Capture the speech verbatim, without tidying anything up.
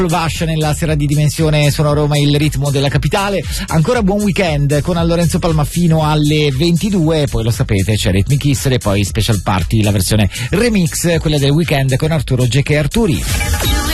Vascia nella sera di Dimensione Suona Roma, il ritmo della capitale. Ancora buon weekend con Lorenzo Palma fino alle ventidue, poi lo sapete c'è Rhythmic Kiss e poi Special Party, la versione remix, quella del weekend con Arturo G K Arturi.